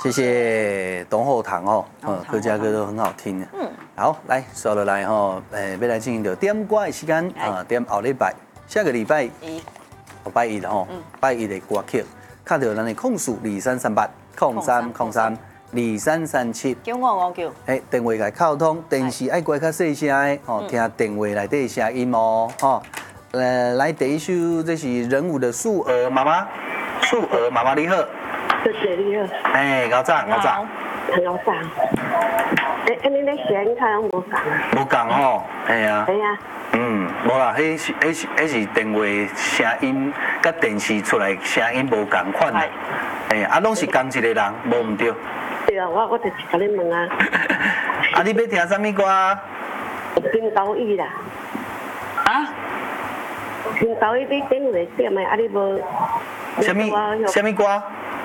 谢谢董后堂哦，客家歌都很好听的。好，来说落来吼，要来进行到点歌的时间啊，点后礼拜，下个礼拜一，拜一吼，拜一的歌曲，卡到咱的控诉233803032337， 叫我叫。 电话来沟通，电视爱关较细声的，听电话内底声音哦，来第一首，这是人物的素娥妈妈，素娥妈妈你好。 谢谢你好。 高早。 很高早。你咧声看无共啊？ 无共吼，系啊。 系啊。 无啦，迄是电话声音，甲电视出来声音无共款啦。拢是同一个人，无毋对。 对啊，我就是甲你问啊。 你要听啥物歌？ 金高义啦。 啊？ 金高义你点话点的，你无？ 啥物歌？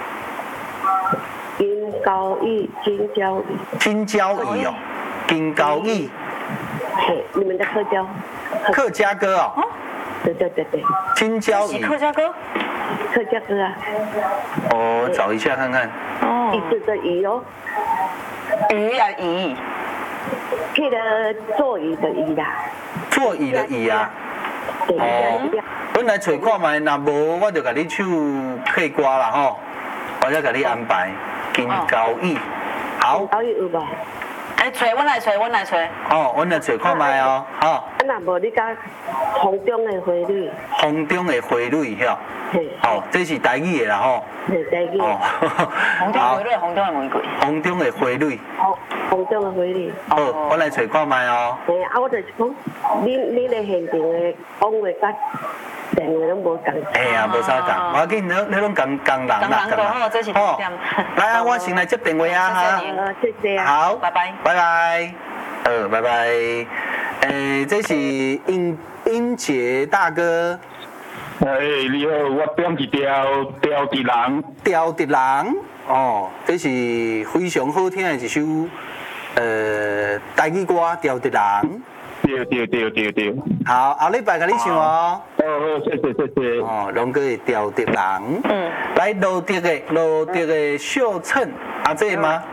金高义，金交义。 金交义哦，金高义。 嘿，你们的客家歌哦。 对。 金交义。 客家歌。 客家歌啊。 找一下看看。 椅子的椅哦。 椅啊椅。 那个座椅的椅啦。 座椅的椅啊。本来找看卖，若无我就甲你唱配歌啦吼，我再甲你安排金高义。好。 高义有无？ 找，阮来找。 阮来找看卖哦，好。 若无你甲风中的花蕊。 风中的花蕊，晓。这是台语的啦吼。 台语。 风中花蕊，风中的玫瑰。 风中的花蕊。 风中的花蕊。 好，我来找看卖哦。 我就是讲，你咧现场的讲话甲电话拢无共。 无啥共，无要紧，你拢共人啦。 好，这是重点。 来啊，我先来接电话啊哈。 谢谢啊。 好， 拜拜。 拜拜。拜拜。这是英杰大哥。 你好，我点一条刁的人。 刁的人，这是非常好听的一首台语歌，刁的人。对。好，后礼拜甲你唱哦。 好，谢谢。 龙哥是刁的人。来罗德的小称，这吗？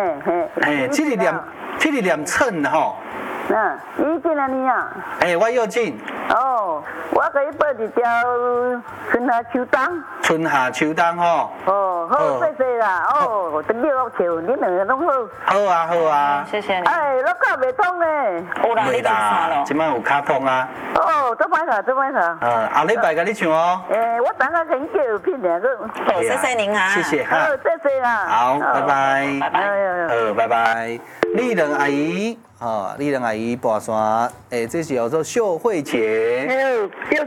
这个念称吼。 你进来你啊？ 我又进。 我给你报一条春夏秋冬。 春夏秋冬吼。 好，谢谢啦。真了我笑，你两个拢好。 好啊。 谢谢你。 我搞袂通呢。 有啦，你啥咯？ 今摆有卡通啊。 做歹啥。 后礼拜甲你唱哦。 我等下很久片两个。 谢谢您啊。 谢谢哈。 谢谢啦。 好，拜拜。 拜拜。 拜拜。丽人阿姨，丽人阿姨跋山，这是叫做秀慧姐。